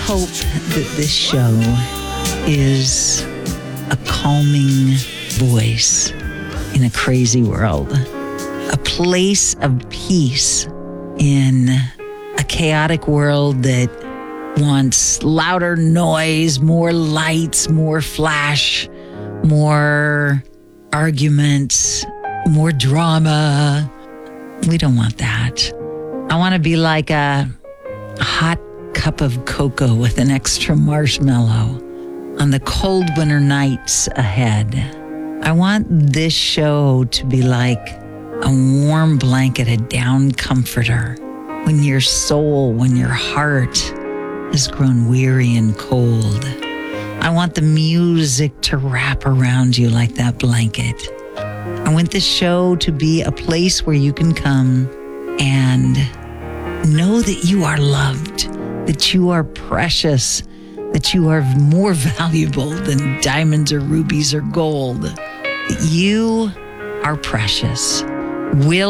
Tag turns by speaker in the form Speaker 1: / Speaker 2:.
Speaker 1: hope that this show is a calming voice in a crazy world, a place of peace in a chaotic world that wants louder noise, more lights, more flash, more arguments, more drama. We don't want that. I want to be like a hot cup of cocoa with an extra marshmallow on the cold winter nights ahead. I want this show to be like a warm blanket, a down comforter when your soul, when your heart has grown weary and cold. I want the music to wrap around you like that blanket. I want this show to be a place where you can come and know that you are loved, that you are precious, that you are more valuable than diamonds or rubies or gold, that you are precious. Will